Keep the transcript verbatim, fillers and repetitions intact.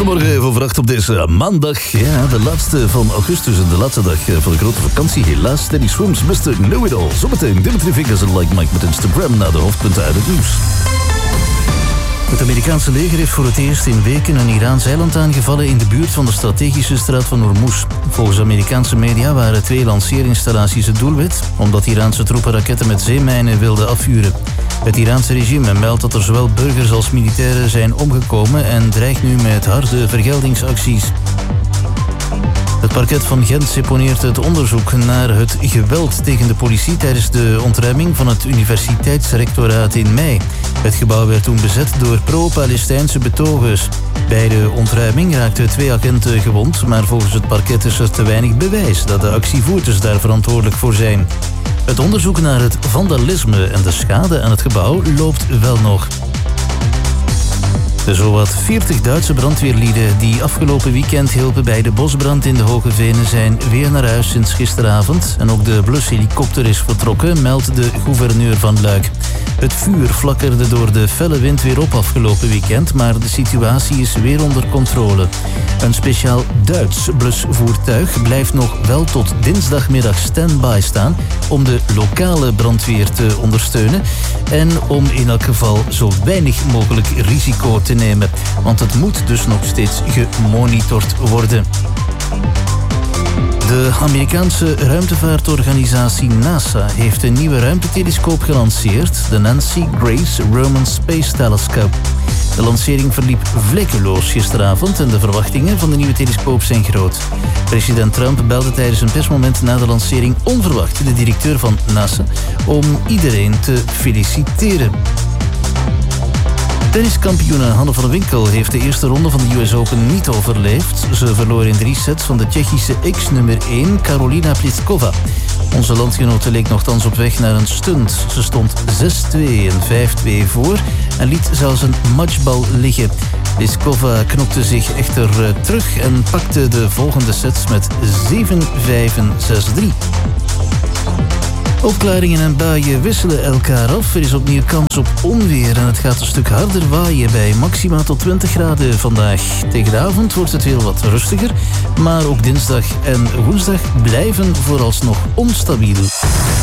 Goedemorgen, even over acht op deze maandag. Ja, de laatste van augustus en de laatste dag van de grote vakantie. Helaas, Steady Swims, mister Know-It-All. Zometeen Dimitri Vegas en Like Mike met Instagram naar de hoofdpunten uit het nieuws. Het Amerikaanse leger heeft voor het eerst in weken een Iraans eiland aangevallen in de buurt van de strategische straat van Hormuz. Volgens Amerikaanse media waren twee lanceerinstallaties het doelwit, omdat Iraanse troepen raketten met zeemijnen wilden afvuren. Het Iraanse regime meldt dat er zowel burgers als militairen zijn omgekomen en dreigt nu met harde vergeldingsacties. Het parket van Gent seponeert het onderzoek naar het geweld tegen de politie tijdens de ontruiming van het universiteitsrectoraat in mei. Het gebouw werd toen bezet door pro-Palestijnse betogers. Bij de ontruiming raakten twee agenten gewond, maar volgens het parket is er te weinig bewijs dat de actievoerders daar verantwoordelijk voor zijn. Het onderzoek naar het vandalisme en de schade aan het gebouw loopt wel nog. De zowat veertig Duitse brandweerlieden die afgelopen weekend hielpen bij de bosbrand in de Hoge Venen zijn weer naar huis sinds gisteravond. En ook de blushelikopter is vertrokken, meldt de gouverneur van Luik. Het vuur flakkerde door de felle wind weer op afgelopen weekend, maar de situatie is weer onder controle. Een speciaal Duits blusvoertuig blijft nog wel tot dinsdagmiddag stand-by staan om de lokale brandweer te ondersteunen en om in elk geval zo weinig mogelijk risico te nemen, want het moet dus nog steeds gemonitord worden. De Amerikaanse ruimtevaartorganisatie NASA heeft een nieuwe ruimtetelescoop gelanceerd, de Nancy Grace Roman Space Telescope. De lancering verliep vlekkeloos gisteravond en de verwachtingen van de nieuwe telescoop zijn groot. President Trump belde tijdens een persmoment na de lancering onverwacht de directeur van NASA om iedereen te feliciteren. Tenniskampioene Hanne van der Winkel heeft de eerste ronde van de U S Open niet overleefd. Ze verloor in drie sets van de Tsjechische ex-nummer één Karolina Pliskova. Onze landgenote leek nogthans op weg naar een stunt. Ze stond zes twee en vijf twee voor en liet zelfs een matchbal liggen. Pliskova knokte zich echter terug en pakte de volgende sets met zeven vijf en zes drie. Opklaringen en buien wisselen elkaar af. Er is opnieuw kans op onweer en het gaat een stuk harder waaien bij maxima tot twintig graden vandaag. Tegen de avond wordt het weer wat rustiger, maar ook dinsdag en woensdag blijven vooralsnog onstabiel.